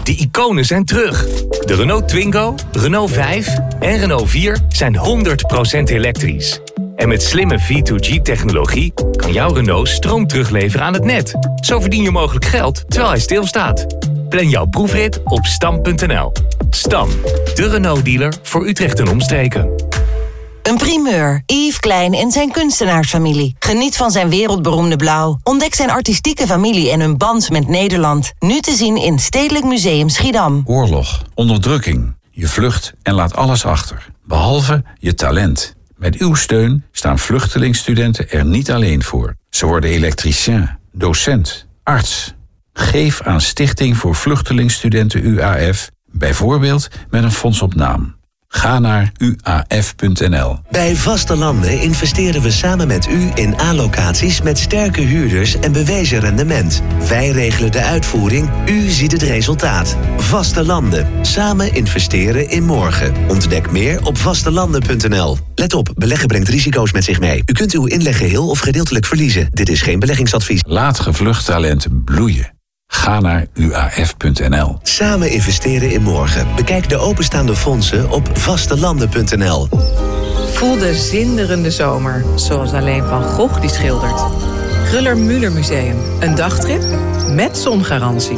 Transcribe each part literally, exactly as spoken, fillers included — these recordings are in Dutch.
De iconen zijn terug. De Renault Twingo, Renault vijf en Renault vier zijn honderd procent elektrisch. En met slimme V twee G-technologie kan jouw Renault stroom terugleveren aan het net. Zo verdien je mogelijk geld terwijl hij stilstaat. Plan jouw proefrit op stam punt n l. Stam, de Renault-dealer voor Utrecht en omstreken. Een primeur. Yves Klein en zijn kunstenaarsfamilie. Geniet van zijn wereldberoemde blauw. Ontdek zijn artistieke familie en hun band met Nederland. Nu te zien in Stedelijk Museum Schiedam. Oorlog, onderdrukking. Je vlucht en laat alles achter. Behalve je talent. Met uw steun staan vluchtelingsstudenten er niet alleen voor. Ze worden elektricien, docent, arts. Geef aan Stichting voor Vluchtelingsstudenten U A F, bijvoorbeeld met een fonds op naam. Ga naar u a f punt n l. Bij Vaste Landen investeren we samen met u in A-locaties met sterke huurders en bewezen rendement. Wij regelen de uitvoering, u ziet het resultaat. Vaste Landen. Samen investeren in morgen. Ontdek meer op vastelanden punt n l. Let op, beleggen brengt risico's met zich mee. U kunt uw inleg geheel of gedeeltelijk verliezen. Dit is geen beleggingsadvies. Laat gevlucht talent bloeien. Ga naar u a f punt n l. Samen investeren in morgen. Bekijk de openstaande fondsen op vastelanden punt n l. Voel de zinderende zomer, zoals alleen Van Gogh die schildert. Kruller-Müller Museum. Een dagtrip met zongarantie.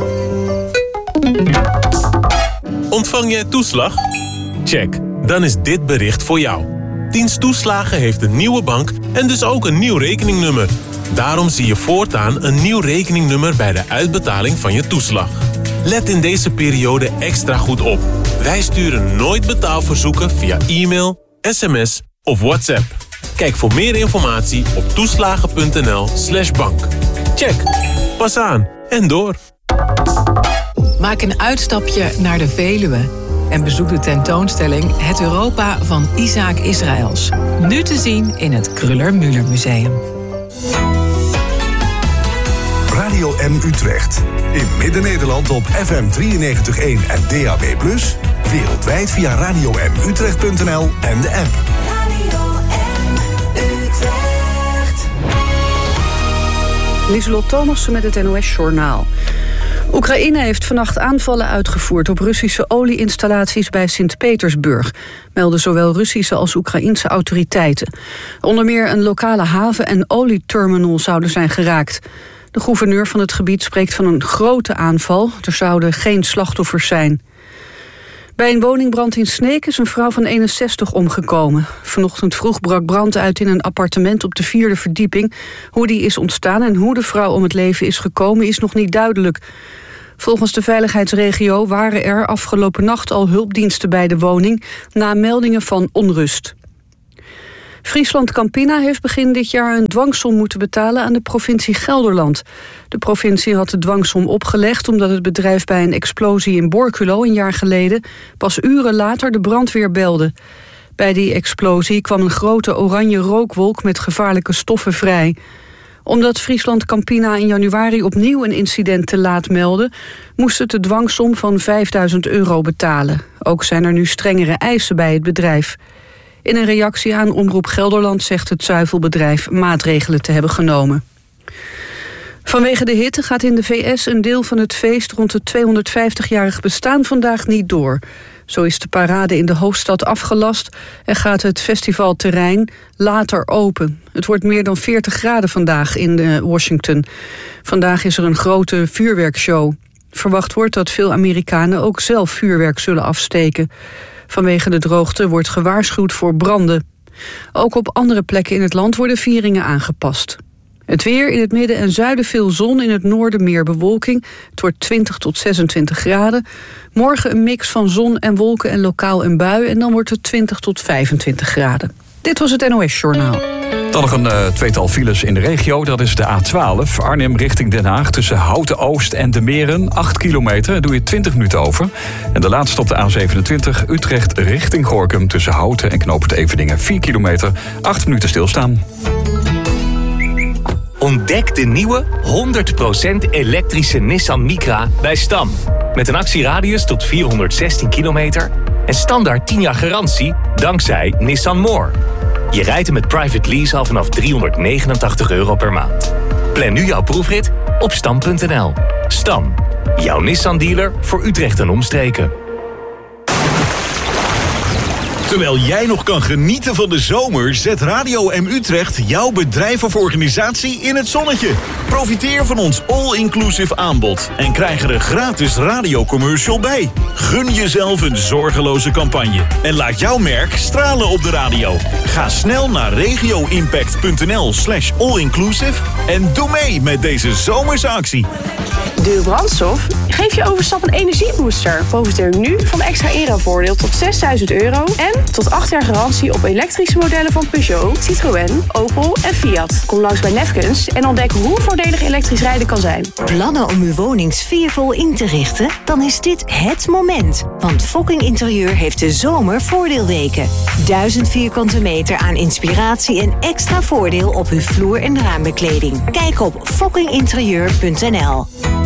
Ontvang jij toeslag? Check, dan is dit bericht voor jou. Dienst Toeslagen heeft een nieuwe bank en dus ook een nieuw rekeningnummer. Daarom zie je voortaan een nieuw rekeningnummer bij de uitbetaling van je toeslag. Let in deze periode extra goed op. Wij sturen nooit betaalverzoeken via e-mail, sms of WhatsApp. Kijk voor meer informatie op toeslagen punt n l slash bank. Check. Pas aan en door. Maak een uitstapje naar de Veluwe en bezoek de tentoonstelling Het Europa van Isaac Israëls. Nu te zien in het Kruller-Müller Museum. Radio M Utrecht. In Midden-Nederland op F M drieënnegentig komma één en D A B plus. Wereldwijd via radio m utrecht punt n l en de app. Radio M Utrecht. Lieselot Thomassen met het N O S-journaal. Oekraïne heeft vannacht aanvallen uitgevoerd op Russische olieinstallaties bij Sint-Petersburg, melden zowel Russische als Oekraïense autoriteiten. Onder meer een lokale haven en olieterminal zouden zijn geraakt. De gouverneur van het gebied spreekt van een grote aanval. Er zouden geen slachtoffers zijn. Bij een woningbrand in Sneek is een vrouw van eenenzestig omgekomen. Vanochtend vroeg brak brand uit in een appartement op de vierde verdieping. Hoe die is ontstaan en hoe de vrouw om het leven is gekomen is nog niet duidelijk. Volgens de veiligheidsregio waren er afgelopen nacht al hulpdiensten bij de woning na meldingen van onrust. Friesland Campina heeft begin dit jaar een dwangsom moeten betalen aan de provincie Gelderland. De provincie had de dwangsom opgelegd omdat het bedrijf bij een explosie in Borculo een jaar geleden pas uren later de brandweer belde. Bij die explosie kwam een grote oranje rookwolk met gevaarlijke stoffen vrij. Omdat Friesland Campina in januari opnieuw een incident te laat meldde, moest het de dwangsom van vijfduizend euro betalen. Ook zijn er nu strengere eisen bij het bedrijf. In een reactie aan Omroep Gelderland zegt het zuivelbedrijf maatregelen te hebben genomen. Vanwege de hitte gaat in de V S een deel van het feest rond het tweehonderdvijftigjarig bestaan vandaag niet door. Zo is de parade in de hoofdstad afgelast en gaat het festivalterrein later open. Het wordt meer dan veertig graden vandaag in Washington. Vandaag is er een grote vuurwerkshow. Verwacht wordt dat veel Amerikanen ook zelf vuurwerk zullen afsteken. Vanwege de droogte wordt gewaarschuwd voor branden. Ook op andere plekken in het land worden vieringen aangepast. Het weer: in het midden en zuiden veel zon, in het noorden meer bewolking. Het wordt twintig tot zesentwintig graden. Morgen een mix van zon en wolken en lokaal een bui. En dan wordt het twintig tot vijfentwintig graden. Dit was het N O S-journaal. Dan nog een uh, tweetal files in de regio. Dat is de A twaalf, Arnhem richting Den Haag. Tussen Houten Oost en De Meren. acht kilometer, daar doe je twintig minuten over. En de laatste op de A zevenentwintig, Utrecht richting Gorinchem. Tussen Houten en Knoopert Eveningen. vier kilometer, acht minuten stilstaan. Ontdek de nieuwe honderd procent elektrische Nissan Micra bij Stam. Met een actieradius tot vierhonderdzestien kilometer en standaard tien jaar garantie dankzij Nissan More. Je rijdt hem met private lease al vanaf driehonderdnegenentachtig euro per maand. Plan nu jouw proefrit op stam punt n l. Stam. Jouw Nissan-dealer voor Utrecht en omstreken. Terwijl jij nog kan genieten van de zomer, zet Radio M Utrecht jouw bedrijf of organisatie in het zonnetje. Profiteer van ons all-inclusive aanbod en krijg er een gratis radiocommercial bij. Gun jezelf een zorgeloze campagne en laat jouw merk stralen op de radio. Ga snel naar regioimpact.nl slash allinclusive en doe mee met deze zomerse actie. De brandstof geeft je overstap een energiebooster. Profiteer nu van extra inruilvoordeel tot zesduizend euro en tot acht jaar garantie op elektrische modellen van Peugeot, Citroën, Opel en Fiat. Kom langs bij Nefkens en ontdek hoe voordelig elektrisch rijden kan zijn. Plannen om uw woning sfeervol in te richten? Dan is dit het moment. Want Fokking Interieur heeft de zomer voordeelweken. Duizend vierkante meter aan inspiratie en extra voordeel op uw vloer- en raambekleding. Kijk op fokkinginterieur punt n l.